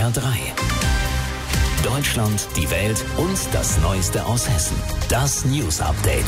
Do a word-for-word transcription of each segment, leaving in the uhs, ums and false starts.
R drei. Deutschland, die Welt und das Neueste aus Hessen. Das News Update.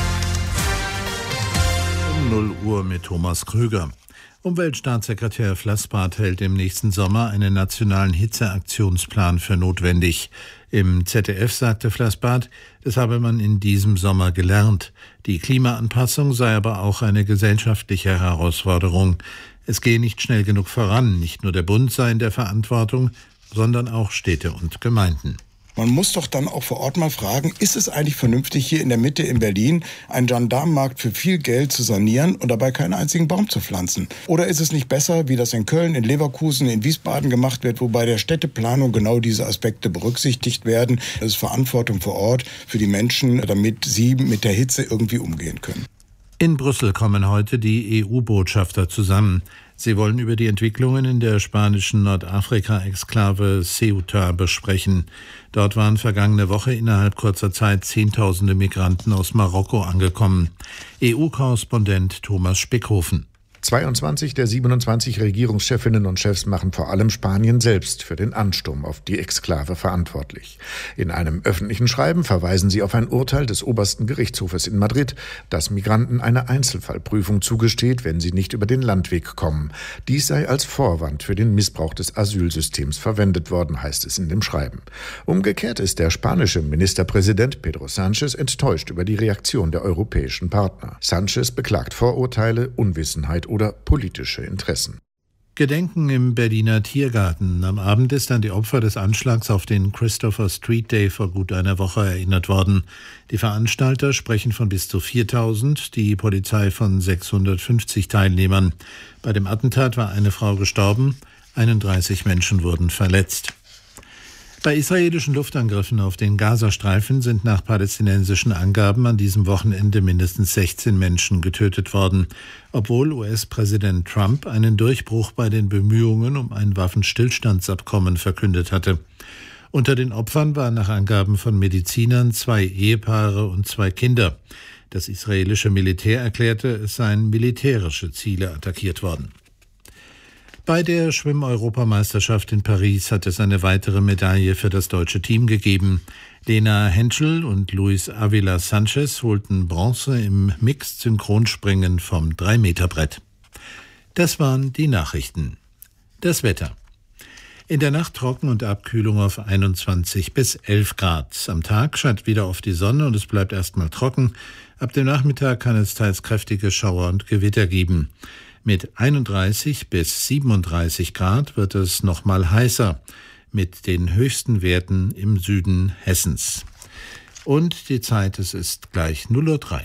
Um null Uhr mit Thomas Krüger. Umweltstaatssekretär Flassbart hält im nächsten Sommer einen nationalen Hitzeaktionsplan für notwendig. Im Z D F sagte Flassbart, das habe man in diesem Sommer gelernt. Die Klimaanpassung sei aber auch eine gesellschaftliche Herausforderung. Es gehe nicht schnell genug voran. Nicht nur der Bund sei in der Verantwortung, sondern auch Städte und Gemeinden. Man muss doch dann auch vor Ort mal fragen, ist es eigentlich vernünftig, hier in der Mitte in Berlin einen Gendarmenmarkt für viel Geld zu sanieren und dabei keinen einzigen Baum zu pflanzen? Oder ist es nicht besser, wie das in Köln, in Leverkusen, in Wiesbaden gemacht wird, wo bei der Städteplanung genau diese Aspekte berücksichtigt werden? Das ist Verantwortung vor Ort für die Menschen, damit sie mit der Hitze irgendwie umgehen können. In Brüssel kommen heute die E U-Botschafter zusammen. Sie wollen über die Entwicklungen in der spanischen Nordafrika-Exklave Ceuta besprechen. Dort waren vergangene Woche innerhalb kurzer Zeit Zehntausende Migranten aus Marokko angekommen. E U-Korrespondent Thomas Spickhofen. zweiundzwanzig der siebenundzwanzig Regierungschefinnen und Chefs machen vor allem Spanien selbst für den Ansturm auf die Exklave verantwortlich. In einem öffentlichen Schreiben verweisen sie auf ein Urteil des obersten Gerichtshofes in Madrid, das Migranten eine Einzelfallprüfung zugesteht, wenn sie nicht über den Landweg kommen. Dies sei als Vorwand für den Missbrauch des Asylsystems verwendet worden, heißt es in dem Schreiben. Umgekehrt ist der spanische Ministerpräsident Pedro Sánchez enttäuscht über die Reaktion der europäischen Partner. Sánchez beklagt Vorurteile, Unwissenheit oder politische Interessen. Gedenken im Berliner Tiergarten. Am Abend ist an die Opfer des Anschlags auf den Christopher Street Day vor gut einer Woche erinnert worden. Die Veranstalter sprechen von bis zu viertausend, die Polizei von sechshundertfünfzig Teilnehmern. Bei dem Attentat war eine Frau gestorben, einunddreißig Menschen wurden verletzt. Bei israelischen Luftangriffen auf den Gazastreifen sind nach palästinensischen Angaben an diesem Wochenende mindestens sechzehn Menschen getötet worden, obwohl U S-Präsident Trump einen Durchbruch bei den Bemühungen um ein Waffenstillstandsabkommen verkündet hatte. Unter den Opfern waren nach Angaben von Medizinern zwei Ehepaare und zwei Kinder. Das israelische Militär erklärte, es seien militärische Ziele attackiert worden. Bei der Schwimm-Europameisterschaft in Paris hat es eine weitere Medaille für das deutsche Team gegeben. Lena Henschel und Luis Avila Sanchez holten Bronze im Mixed-Synchronspringen vom drei Meter Brett. Das waren die Nachrichten. Das Wetter. In der Nacht trocken und Abkühlung auf einundzwanzig bis elf Grad. Am Tag scheint wieder auf die Sonne und es bleibt erstmal trocken. Ab dem Nachmittag kann es teils kräftige Schauer und Gewitter geben. Mit einunddreißig bis siebenunddreißig Grad wird es noch mal heißer, mit den höchsten Werten im Süden Hessens. Und die Zeit, es ist gleich null Uhr drei.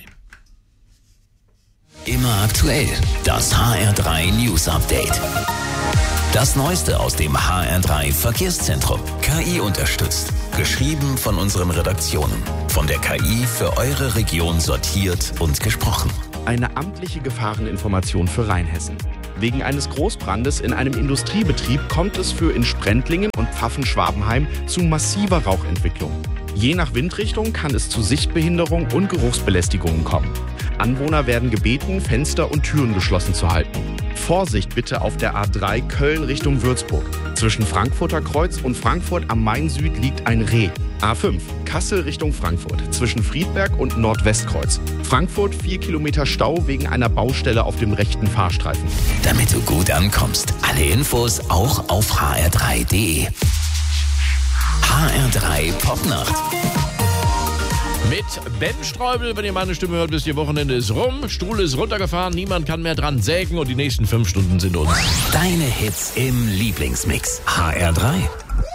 Immer aktuell, das H R drei News Update. Das Neueste aus dem H R drei Verkehrszentrum. K I unterstützt. Geschrieben von unseren Redaktionen. Von der K I für eure Region sortiert und gesprochen. Eine amtliche Gefahreninformation für Rheinhessen. Wegen eines Großbrandes in einem Industriebetrieb kommt es für in Sprendlingen und Pfaffen-Schwabenheim zu massiver Rauchentwicklung. Je nach Windrichtung kann es zu Sichtbehinderung und Geruchsbelästigungen kommen. Anwohner werden gebeten, Fenster und Türen geschlossen zu halten. Vorsicht bitte auf der A drei Köln Richtung Würzburg. Zwischen Frankfurter Kreuz und Frankfurt am Main Süd liegt ein Reh. A fünf Kassel Richtung Frankfurt. Zwischen Friedberg und Nordwestkreuz. Frankfurt vier Kilometer Stau wegen einer Baustelle auf dem rechten Fahrstreifen. Damit du gut ankommst. Alle Infos auch auf h r drei punkt d e. H R drei Popnacht. Mit Ben Streubel, wenn ihr meine Stimme hört, wisst ihr, Wochenende ist rum, Stuhl ist runtergefahren, niemand kann mehr dran sägen und die nächsten fünf Stunden sind uns. Deine Hits im Lieblingsmix. H R drei.